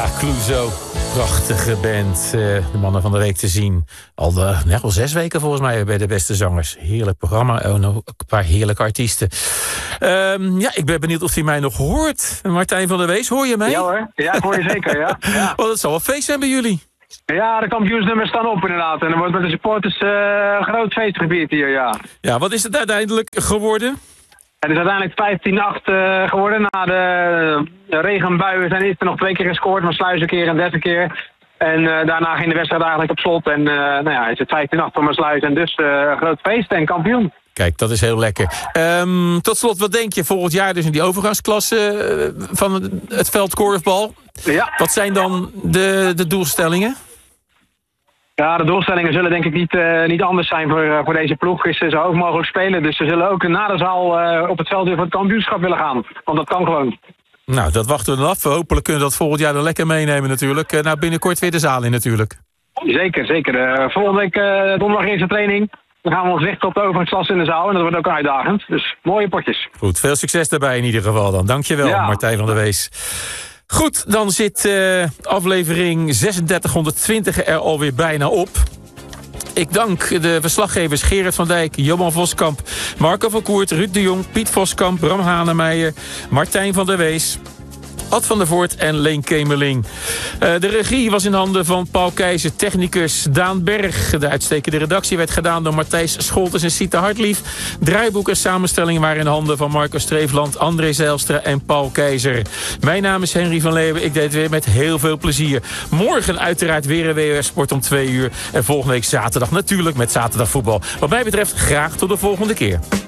Ja, Clouseau. Prachtige band. De mannen van de week te zien. Al 6 weken volgens mij bij de beste zangers. Heerlijk programma. Nog een paar heerlijke artiesten. Ik ben benieuwd of hij mij nog hoort. Martijn van der Wees, hoor je mij? Ja hoor, ja, hoor je zeker, ja. Want het zal wel feest zijn bij jullie. Ja, de kampioensnummers staan op inderdaad. En er wordt met de supporters een groot feestgebied hier, ja. Ja, wat is het uiteindelijk geworden? Het is uiteindelijk 15-8 geworden. Na de regenbuien zijn eerst nog 2 keer gescoord, maar Sluis een keer en 30 keer. En daarna ging de wedstrijd eigenlijk op slot. En is het 15-8 voor Sluis en dus een groot feest en kampioen. Kijk, dat is heel lekker. Tot slot, wat denk je volgend jaar dus in die overgangsklasse van het veld korfbal? Ja. Wat zijn dan de doelstellingen? Ja, de doelstellingen zullen denk ik niet anders zijn voor deze ploeg. Is zo hoog mogelijk spelen. Dus ze zullen ook na de zaal op het veld weer voor het kampioenschap willen gaan. Want dat kan gewoon. Nou, dat wachten we dan af. Hopelijk kunnen we dat volgend jaar dan lekker meenemen natuurlijk. Binnenkort weer de zaal in natuurlijk. Zeker. Volgende week donderdag is de training. Dan gaan we ons richten op de overgangsklasse in de zaal. En dat wordt ook uitdagend. Dus mooie potjes. Goed, veel succes daarbij in ieder geval dan. Dankjewel, Martijn van der Wees. Goed, dan zit aflevering 3620 er alweer bijna op. Ik dank de verslaggevers Gerard van Dijk, Johan Voskamp, Marco van Koert, Ruud de Jong, Piet Voskamp, Bram Hanemeijer, Martijn van der Wees, Ad van der Voort en Leen Kemeling. De regie was in handen van Paul Keizer, technicus Daan Berg. De uitstekende redactie werd gedaan door Matthijs Scholtes en Sita Hartlief. Draaiboek en samenstelling waren in handen van Marco Streefland, André Zijlstra en Paul Keizer. Mijn naam is Henry van Leeuwen. Ik deed het weer met heel veel plezier. Morgen uiteraard weer een WOS Sport om 2 uur. En volgende week zaterdag natuurlijk met zaterdagvoetbal. Wat mij betreft graag tot de volgende keer.